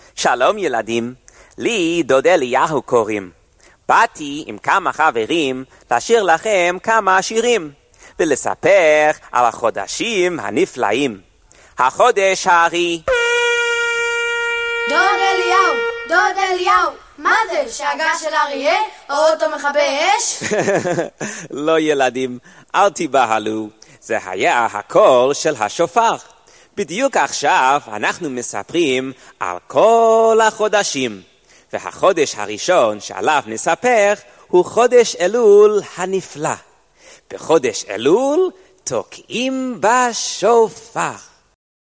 שלום ילדים, לי דוד אליהו קוראים. באתי עם כמה חברים לשיר לכם כמה שירים ולספר על החודשים הנפלאים. החודש הארי. דוד אליהו, מה זה? שאגה של אריה? האוטו מכבה אש? לא ילדים, אל תיבהלו, זה היה הקול של השופר. בדיוק עכשיו אנחנו מספרים על כל החודשים, והחודש הראשון שעליו נספר הוא חודש אלול הנפלא. בחודש אלול תוקעים בשופר.